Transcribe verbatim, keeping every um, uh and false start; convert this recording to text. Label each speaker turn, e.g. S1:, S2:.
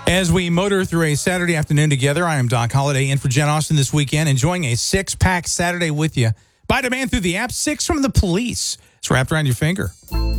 S1: As we motor through a Saturday afternoon together, I am Doc Holliday in for Jen Austin this weekend, enjoying a six-pack Saturday with you. By demand through the app, Six from the Police. It's wrapped around your finger.